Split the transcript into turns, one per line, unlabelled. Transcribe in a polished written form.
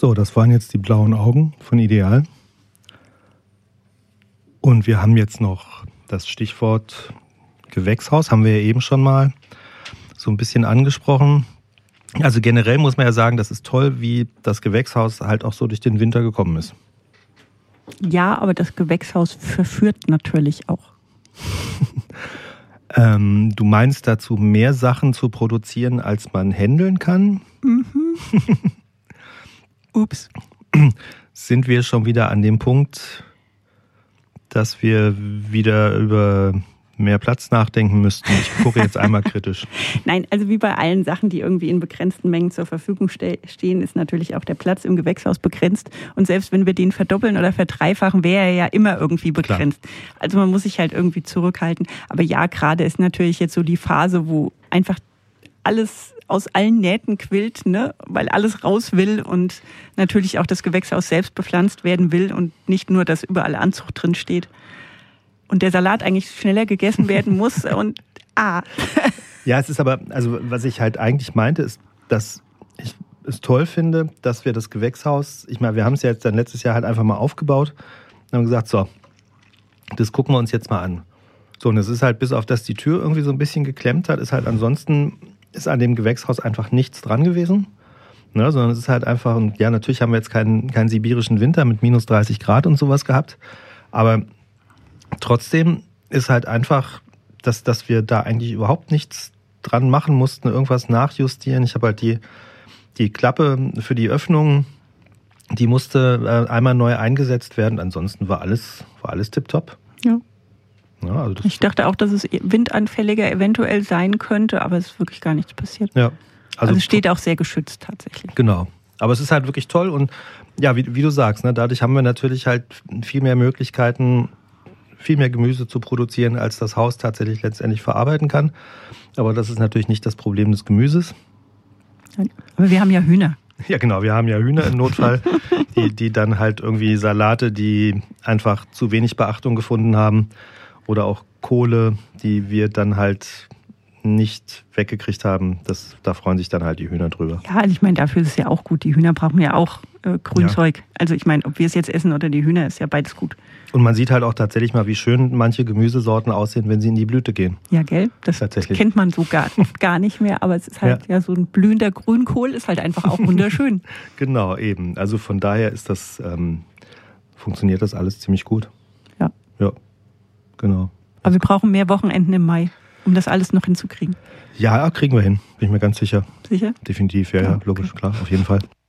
So, das waren jetzt die blauen Augen von Ideal. Und wir haben jetzt noch das Stichwort Gewächshaus, haben wir ja eben schon mal so ein bisschen angesprochen. Also generell muss man ja sagen, das ist toll, wie das Gewächshaus halt auch so durch den Winter gekommen ist.
Ja, aber das Gewächshaus verführt natürlich auch.
Du meinst dazu, mehr Sachen zu produzieren, als man handeln kann?
Mhm. Ups.
Sind wir schon wieder an dem Punkt, dass wir wieder über mehr Platz nachdenken müssten? Ich gucke jetzt einmal kritisch.
Nein, also wie bei allen Sachen, die irgendwie in begrenzten Mengen zur Verfügung stehen, ist natürlich auch der Platz im Gewächshaus begrenzt. Und selbst wenn wir den verdoppeln oder verdreifachen, wäre er ja immer irgendwie begrenzt. Klar. Also man muss sich halt irgendwie zurückhalten. Aber ja, gerade ist natürlich jetzt so die Phase, wo einfach alles aus allen Nähten quillt, ne? Weil alles raus will und natürlich auch das Gewächshaus selbst bepflanzt werden will und nicht nur, dass überall Anzucht drin steht. Und der Salat eigentlich schneller gegessen werden muss und
Ja, es ist aber, also was ich halt eigentlich meinte, ist, dass ich es toll finde, dass wir das Gewächshaus, ich meine, wir haben es ja jetzt dann letztes Jahr halt einfach mal aufgebaut und haben gesagt, so, das gucken wir uns jetzt mal an. So, und es ist halt, bis auf das die Tür irgendwie so ein bisschen geklemmt hat, ist halt ansonsten, ist an dem Gewächshaus einfach nichts dran gewesen. Ne, sondern es ist halt einfach, und ja, natürlich haben wir jetzt keinen sibirischen Winter mit minus 30 Grad und sowas gehabt, aber trotzdem ist halt einfach, dass wir da eigentlich überhaupt nichts dran machen mussten, irgendwas nachjustieren. Ich habe halt die Klappe für die Öffnung, die musste einmal neu eingesetzt werden. Ansonsten war alles tipptopp.
Ja.
Ja, also
ich dachte auch, dass es windanfälliger eventuell sein könnte, aber es ist wirklich gar nichts passiert.
Ja.
Also es steht auch sehr geschützt tatsächlich.
Genau. Aber es ist halt wirklich toll und ja, wie du sagst, ne, dadurch haben wir natürlich halt viel mehr Möglichkeiten, viel mehr Gemüse zu produzieren, als das Haus tatsächlich letztendlich verarbeiten kann. Aber das ist natürlich nicht das Problem des Gemüses.
Aber wir haben ja Hühner.
Ja, genau, wir haben ja Hühner im Notfall, die dann halt irgendwie Salate, die einfach zu wenig Beachtung gefunden haben, oder auch Kohle, die wir dann halt nicht weggekriegt haben. Da freuen sich dann halt die Hühner drüber.
Ja, also ich meine, dafür ist es ja auch gut. Die Hühner brauchen ja auch Grünzeug. Ja. Also ich meine, ob wir es jetzt essen oder die Hühner, ist ja beides gut.
Und man sieht halt auch tatsächlich mal, wie schön manche Gemüsesorten aussehen, wenn sie in die Blüte gehen.
Ja, gell? Das kennt man so gar nicht mehr. Aber es ist halt ja so ein blühender Grünkohl, ist halt einfach auch wunderschön.
Genau, eben. Also von daher ist das, funktioniert das alles ziemlich gut.
Ja.
Ja, genau.
Aber wir brauchen mehr Wochenenden im Mai, um das alles noch hinzukriegen.
Ja, kriegen wir hin, bin ich mir ganz sicher.
Sicher?
Definitiv, ja, logisch, klar, auf jeden Fall.